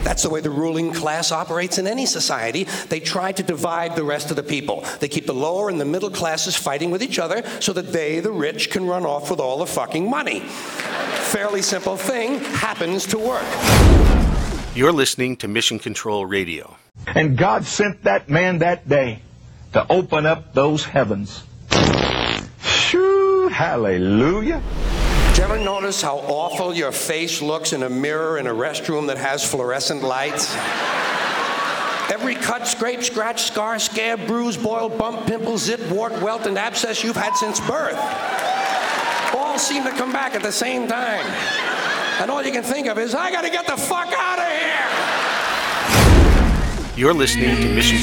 That's the way the ruling class operates in any society. They try to divide the rest of the people. They keep the lower and the middle classes fighting with each other so that they, the rich, can run off with all the fucking money. Fairly simple thing, happens to work. You're listening to Mission Control Radio. And God sent that man that day to open up those heavens. Shoo, hallelujah. Do you ever notice how awful your face looks in a mirror in a restroom that has fluorescent lights? Every cut, scrape, scratch, scar, scab, bruise, boil, bump, pimple, zit, wart, welt, and abscess you've had since birth all seem to come back at the same time. And all you can think of is, I gotta get the fuck out of here! You're listening to Mission